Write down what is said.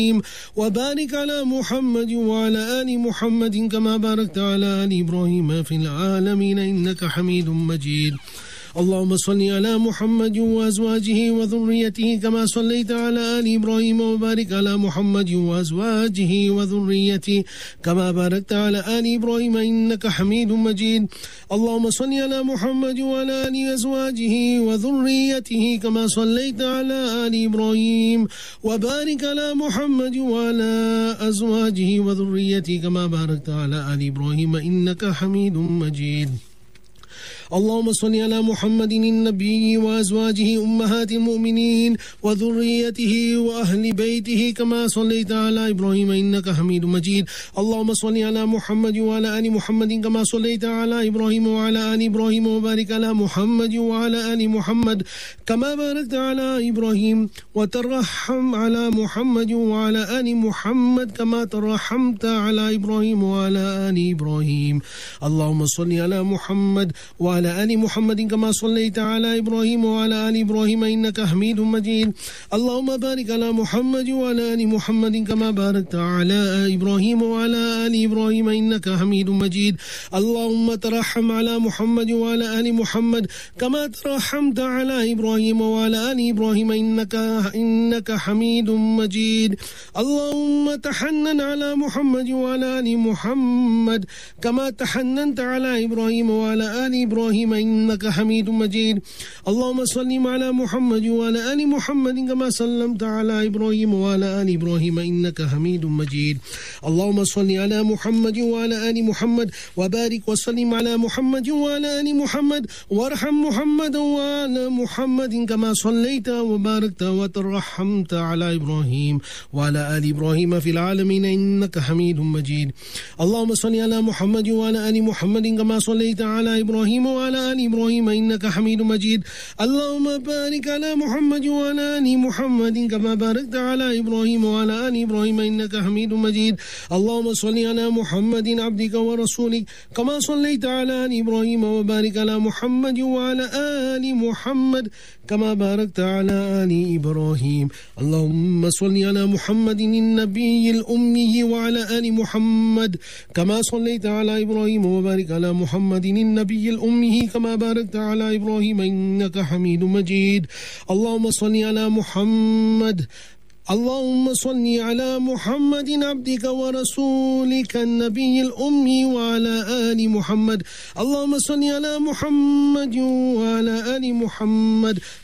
وبارك على محمد وعلى آل محمد كما باركت على آل إبراهيم في العالمين إنك حميد مجيد. اللهم صل على محمد وأزواجه وذريته كما صليت على آل إبراهيم وبارك على محمد وأزواجه وذريته كما باركت على آل إبراهيم إنك حميد مجيد. اللهم صل على محمد وعلى آل أزواجه وذريته كما صليت على آل إبراهيم وبارك على محمد وعلى أزواجه وذريته كما باركت على آل إبراهيم إنك حميد مجيد. اللهم صل على محمد النبي وأزواجه أمهات المؤمنين وذريته وأهل بيته كما صليت على إبراهيم إنك حميد مجيد. اللهم صل على محمد وعلى آل محمد كما صليت على إبراهيم وعلى آل إبراهيم وبارك على محمد وعلى آل محمد كما باركت على إبراهيم وترحم على محمد وعلى آل محمد كما ترحمت على إبراهيم وعلى آل إبراهيم. اللهم صل على محمد وعلى آل محمد كما صليت على إبراهيم وعلى آل إبراهيم إنك حميد مجيد. اللهم بارك على محمد وعلى آل محمد كما باركت على إبراهيم وعلى آل إبراهيم إنك حميد مجيد. اللهم ترحم على محمد وعلى آل محمد كما ترحمت على إبراهيم وعلى آل إبراهيم إنك حميد مجيد. اللهم تحنن على محمد وعلى آل محمد كما تحننت على إبراهيم وعلى آل إبراهيم إنك حميد مجيد. اللهم صل على محمد وعلى آل محمد كما سلمت على إبراهيم وعلى آل إبراهيم إنك حميد مجيد. اللهم صل على محمد وعلى آل محمد وبارك وسلم على محمد وعلى آل محمد وارحم محمد وعلى محمد كما صليت وباركت وترحمت على إبراهيم وعلى آل إبراهيم في العالمين إنك حميد مجيد. اللهم صل على محمد وعلى آل محمد كما صليت على إبراهيم وعلى آل إبراهيم إنك حميد مجيد. اللهم بارك على محمد وعلى آل محمد كما باركت على إبراهيم وعلى آل إبراهيم إنك حميد مجيد. اللهم صل على محمد عبدك ورسولك كما صليت على آل إبراهيم وبارك على محمد وعلى آل محمد كما باركت على آل إبراهيم. اللهم صل على محمد النبي الأمي وعلى آل محمد كما صليت على إبراهيم وبارك على محمد النبي الأمي كما باركت على إبراهيم إنك حميد مجيد. اللهم صل على محمد عبدك ورسولك النبي الأمي وعلى آل محمد. اللهم صل على محمد وعلى آل محمد